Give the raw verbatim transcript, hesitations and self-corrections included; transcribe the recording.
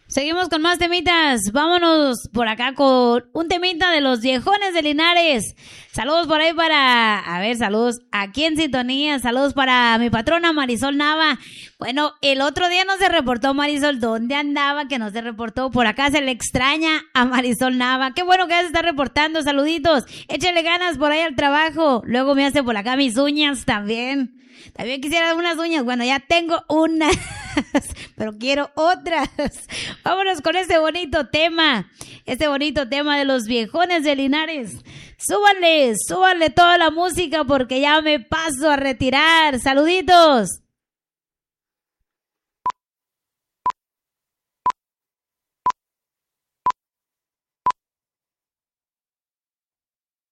Seguimos con más temitas. Vámonos por acá con un temita de los viejones de Linares. Saludos por ahí para... A ver, saludos aquí en sintonía. Saludos para mi patrona Marisol Nava. Bueno, el otro día no se reportó Marisol. ¿Dónde andaba que no se reportó? Por acá se le extraña a Marisol Nava. Qué bueno que ya se está reportando. Saluditos. Échale ganas por ahí al trabajo. Luego me hace por acá mis uñas también. También quisiera unas uñas. Bueno, ya tengo unas, pero quiero otras. Vámonos con este bonito tema. Este bonito tema de los viejones de Linares. Súbanle, súbanle toda la música porque ya me paso a retirar. Saluditos.